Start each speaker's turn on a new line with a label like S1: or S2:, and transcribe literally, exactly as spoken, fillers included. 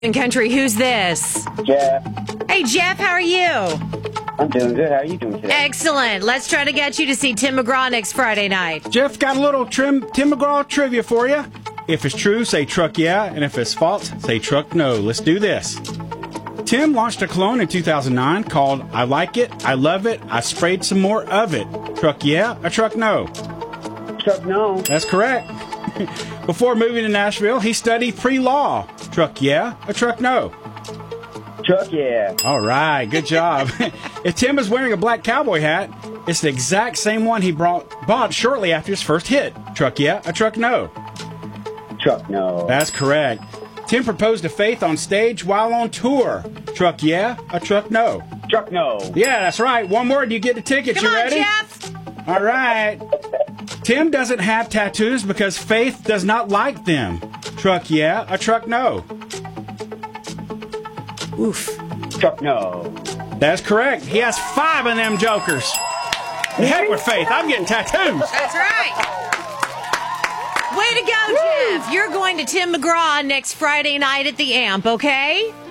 S1: In country, who's this?
S2: Jeff.
S1: Hey, Jeff, how are you?
S2: I'm doing good. How are you doing today?
S1: Excellent. Let's try to get you to see Tim McGraw next Friday night.
S3: Jeff, got a little trim, Tim McGraw trivia for you. If it's true, say truck yeah, and if it's false, say truck no. Let's do this. Tim launched a cologne in two thousand nine called I Like It, I Love It, I Sprayed Some More of It. Truck yeah, a truck no?
S2: Truck no.
S3: That's correct. Before moving to Nashville, he studied pre-law. Truck yeah, a truck no?
S2: Truck yeah.
S3: All right, good job. If Tim is wearing a black cowboy hat, it's the exact same one he brought, bought shortly after his first hit. Truck yeah, a truck no?
S2: Truck no.
S3: That's correct. Tim proposed to Faith on stage while on tour. Truck yeah, a truck no?
S2: Truck no.
S3: Yeah, that's right. One word, you get the tickets.
S1: Come
S3: You
S1: on,
S3: ready?
S1: Jeff.
S3: All right. Tim doesn't have tattoos because Faith does not like them. Truck yeah, a truck no?
S1: Oof.
S2: Truck no.
S3: That's correct. He has five of them jokers. Heck with Faith. I'm getting tattoos.
S1: That's right. Way to go, Jeff. You're going to Tim McGraw next Friday night at the Amp, okay?